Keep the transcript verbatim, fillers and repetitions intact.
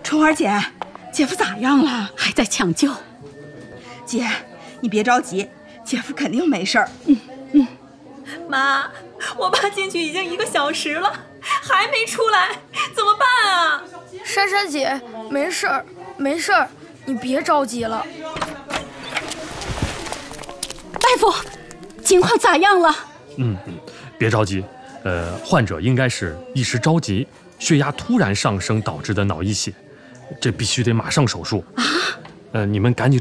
春花姐，姐夫咋样了？ 还在抢救。 姐，你别着急，姐夫肯定没事儿。 嗯嗯。 妈，我爸进去已经一个小时了，还没出来，怎么办啊？ 珊珊姐，没事儿，没事儿，你别着急了。 大夫，情况咋样了？ 嗯嗯，别着急，呃，患者应该是一时着急，血压突然上升导致的脑溢血，这必须得马上手术啊！呃，你们赶紧